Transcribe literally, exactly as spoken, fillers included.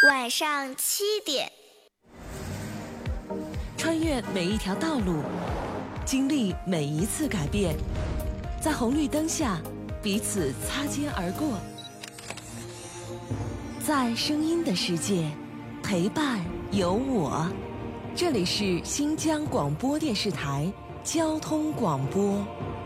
晚上七点， 穿越每一条道路，经历每一次改变，在红绿灯下彼此擦肩而过，在声音的世界陪伴有我。这里是新疆广播电视台交通广播。